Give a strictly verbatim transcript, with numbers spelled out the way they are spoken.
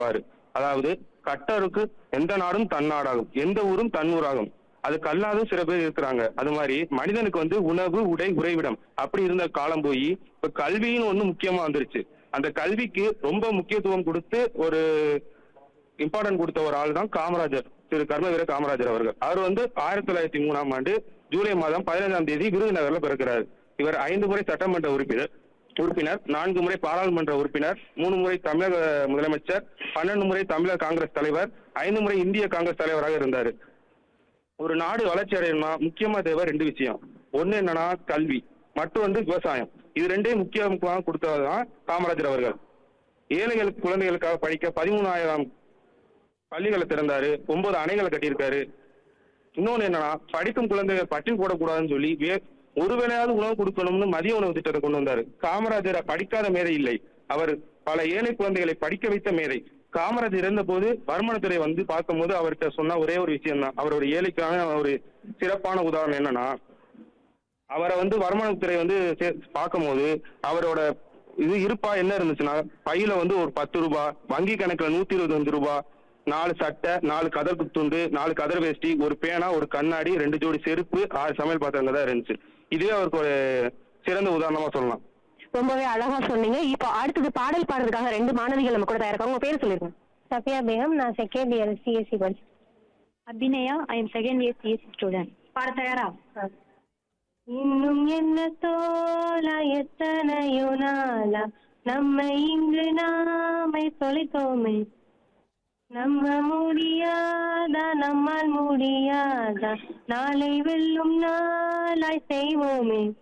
பாரு. அதாவது கட்டருக்கு எந்த நாடும் தன்னாடாகும், எந்த ஊரும் தன் ஊராகும். அது கல்லாதும் சில பேர் இருக்கிறாங்க. அது மாதிரி மனிதனுக்கு வந்து உணவு, உடை, உறைவிடம் அப்படி இருந்த காலம் போய் இப்ப கல்வின்னு ஒண்ணு முக்கியமா வந்துருச்சு. அந்த கல்விக்கு ரொம்ப முக்கியத்துவம் கொடுத்து ஒரு இம்பார்ட்டன்ட் கொடுத்த ஒரு ஆள் தான் காமராஜர், திரு கர்மவீர காமராஜர் அவர்கள். அவர் வந்து ஆயிரத்தி தொள்ளாயிரத்தி மூணாம் ஆண்டு ஜூலை மாதம் பதினைந்தாம் தேதி விருதுநகர்ல பிறக்கிறார். இவர் ஐந்து முறை சட்டமன்ற உறுப்பினர் உறுப்பினர் நான்கு முறை பாராளுமன்ற உறுப்பினர், மூணு முறை தமிழக முதலமைச்சர், பன்னெண்டு முறை தமிழக காங்கிரஸ் தலைவர், ஐந்து முறை இந்திய காங்கிரஸ் தலைவராக இருந்தார். ஒரு நாடு வளர்ச்சி அடையணும்னா முக்கியமா தேவை ரெண்டு விஷயம். ஒண்ணு என்னன்னா கல்வி, மற்றும் வந்து விவசாயம். இது ரெண்டே முக்கியமாக கொடுத்ததுதான் காமராஜர் அவர்கள். ஏழைகளுக்கு குழந்தைகளுக்காக படிக்க பதிமூணாயிரம் பள்ளிகளை திறந்தாரு, ஒன்பது அணைகளை கட்டியிருக்காரு. இன்னொன்னு என்னன்னா படிக்கும் குழந்தைகள் பட்டினி போடக்கூடாதுன்னு சொல்லி ஒரு வேளையாவது உணவு கொடுக்கணும்னு மதிய உணவு திட்டத்தை கொண்டு வந்தாரு. காமராஜர் படிக்காத மேதை இல்லை, அவர் பல ஏழை குழந்தைகளை படிக்க வைத்த மேதை. காமராஜர் இருந்த போது வருமானத்துறை வந்து பார்க்கும்போது அவர்கிட்ட சொன்ன ஒரே ஒரு விஷயம் தான், அவர் ஒரு ஏழைக்கான ஒரு சிறப்பான உதாரணம் என்னன்னா, அவரை வந்து வருமானத்துறை வந்து பார்க்கும் போது அவரோட இது இருப்பா என்ன இருந்துச்சுன்னா, பையில வந்து ஒரு பத்து ரூபாய், வங்கி கணக்குல நூத்தி இருபது அஞ்சு ரூபாய், நாலு சட்டை, நாலு கதர் துண்டு, நாலு கதர் வேஷ்டி, ஒரு பேனா, ஒரு கண்ணாடி, ரெண்டு ஜோடி செருப்பு, ஆறு சமையல் பாத்திரங்க தான் இருந்துச்சு. இதுவே அவருக்கு ஒரு சிறந்த உதாரணமா சொல்லலாம். ரொம்பவே அழகா சொன்னீங்க. இப்போ அடுத்தது பாடல் பாடுறதுக்காக ரெண்டு மாணவிகள் நம்ம கூட தயாரிக்காங்க. உங்க பேர் சொல்லிருங்க. சஃபியா பேகம், நான் செகண்ட் இயர் சிஎஸ்சி படிச்சு. Abhinaya, I am second year CSC student. பாட தயாரா? இன்னும் என்ன தோலா எத்தனையோ நாளா நம்மை இங்கு நாமை தொலைத்தோமே, நம்ம முடியாதா நம்மால் முடியாதா நாளை வெல்லும் நாளாய் செய்வோமே,